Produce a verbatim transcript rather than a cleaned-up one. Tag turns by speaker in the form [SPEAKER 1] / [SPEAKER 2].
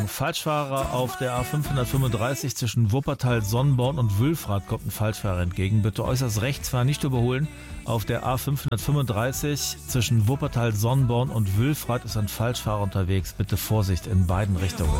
[SPEAKER 1] Falschfahrer auf der A fünfhundertfünfunddreißig zwischen Wuppertal, Sonnborn und Wülfrath kommt ein Falschfahrer entgegen. Bitte äußerst rechts fahren, nicht überholen. Auf der A fünfhundertfünfunddreißig zwischen Wuppertal, Sonnborn und Wülfrath ist ein Falschfahrer unterwegs. Bitte Vorsicht in beiden Richtungen.